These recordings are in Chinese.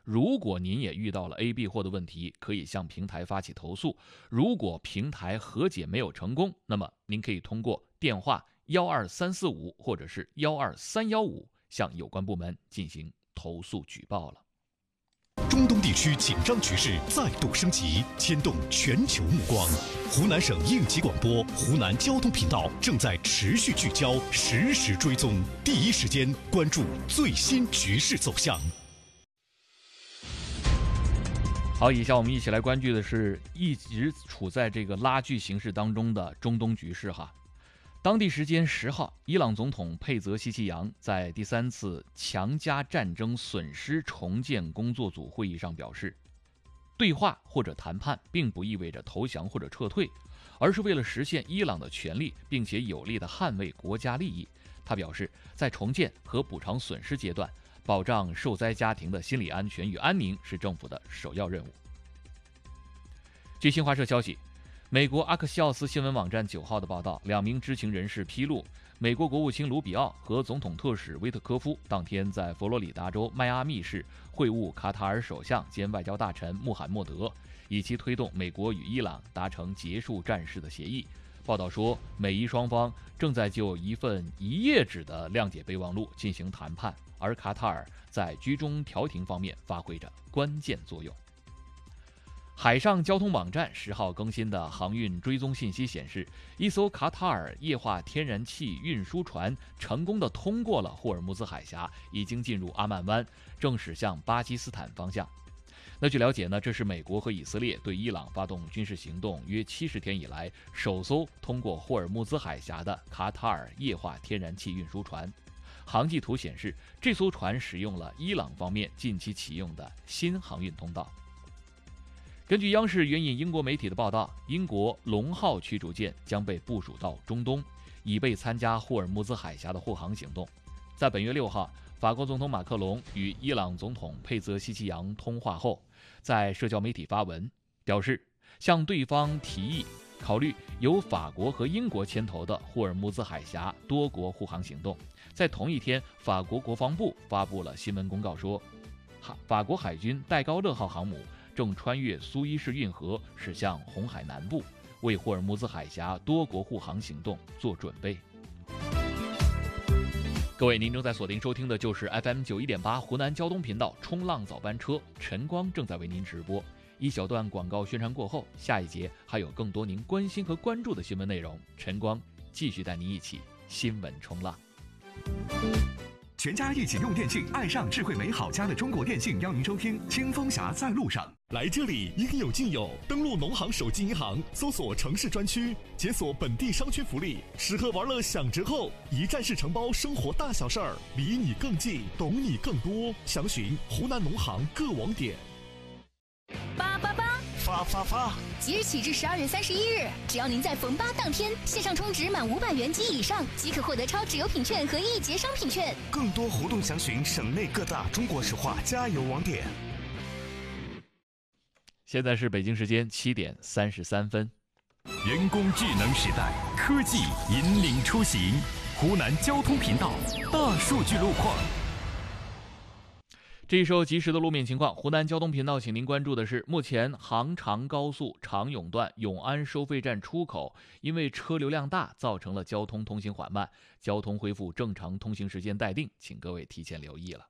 如果您也遇到了 A、B 货的问题，可以向平台发起投诉。如果平台和解没有成功，那么您可以通过电话12345或者是12315向有关部门进行投诉举报了。 中东地区紧张局势再度升级，牵动全球目光。湖南省应急广播、湖南交通频道正在持续聚焦、实时追踪，第一时间关注最新局势走向。 好，以下我们一起来关注的是一直处在这个拉锯形势当中的中东局势哈。当地时间10号，伊朗总统佩泽西奇扬在第3次强加战争损失重建工作组会议上表示，对话或者谈判并不意味着投降或者撤退，而是为了实现伊朗的权利，并且有力地捍卫国家利益。他表示，在重建和补偿损失阶段，保障受灾家庭的心理安全与安宁是政府的首要任务。据新华社消息，美国阿克西奥斯新闻网站9号的报道，2名知情人士披露，美国国务卿卢比奥和总统特使威特科夫当天在佛罗里达州迈阿密市会晤卡塔尔首相兼外交大臣穆罕默德，以期推动美国与伊朗达成结束战事的协议。报道说，美伊双方正在就一份1页纸的谅解备忘录进行谈判，而卡塔尔在居中调停方面发挥着关键作用。海上交通网站10号更新的航运追踪信息显示，一艘卡塔尔液化天然气运输船成功地通过了霍尔木兹海峡，已经进入阿曼湾，正驶向巴基斯坦方向。那据了解呢，这是美国和以色列对伊朗发动军事行动约70天以来首艘通过霍尔木兹海峡的卡塔尔液化天然气运输船。航迹图显示，这艘船使用了伊朗方面近期启用的新航运通道。根据央视援引英国媒体的报道，英国龙号驱逐舰将被部署到中东，以备参加霍尔木兹海峡的护航行动。在本月6号，法国总统马克龙与伊朗总统佩泽西奇扬通话后，在社交媒体发文表示，向对方提议考虑由法国和英国牵头的霍尔木兹海峡多国护航行动。在同一天，法国国防部发布了新闻公告说，法国海军戴高乐号航母正穿越苏伊士运河驶向红海南部，为霍尔木兹海峡多国护航行动做准备。各位，您正在锁定收听的就是 FM 91.8湖南交通频道冲浪早班车，晨光正在为您直播。一小段广告宣传过后，下一节还有更多您关心和关注的新闻内容，晨光继续带您一起新闻冲浪。 全家一起用电信，爱上智慧美好家的中国电信，邀您收听清风侠在路上。 来这里应有尽有，登录农行手机银行，搜索城市专区，解锁本地商圈福利，吃喝玩乐享折扣，一站式承包生活大小事儿，离你更近，懂你更多。详询湖南农行各网点。 发！即日起至12月31日，只要您在逢8当天线上充值满500元及以上，即可获得超值优品券和1节商品券。 更多活动详询省内各大中国石化加油网点。 现在是北京时间7点33分。 人工智能时代，科技引领出行。湖南交通频道大数据路况。 这一时候及时的路面情况，湖南交通频道请您关注的是，目前杭长高速长永段永安收费站出口因为车流量大，造成了交通通行缓慢，交通恢复正常通行时间待定，请各位提前留意了。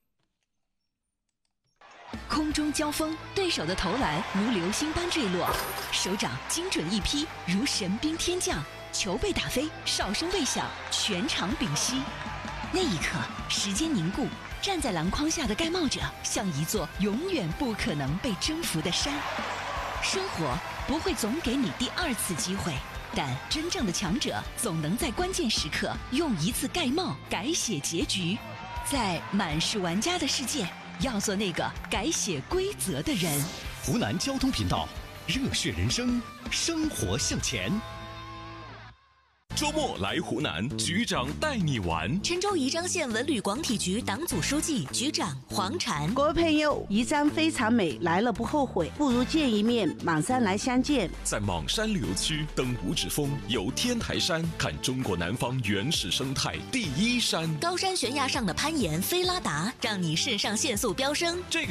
空中交锋，对手的投篮如流星般坠落，手掌精准一劈，如神兵天降，球被打飞，哨声未响，全场屏息。那一刻，时间凝固，站在篮筐下的盖帽者像一座永远不可能被征服的山。生活不会总给你第2次机会，但真正的强者总能在关键时刻用一次盖帽改写结局。在满是玩家的世界，要做那个改写规则的人。 湖南交通频道，热血人生，生活向前。 周末来湖南，局长带你玩。 郴州宜章县文旅广体局党组书记、局长黄禅。 各位朋友，宜章非常美，来了不后悔，不如见一面，莽山来相见。 在莽山旅游区登五指峰，游天台山，看中国南方原始生态第1山。 高山悬崖上的攀岩飞拉达，让你肾上腺素飙升。 这个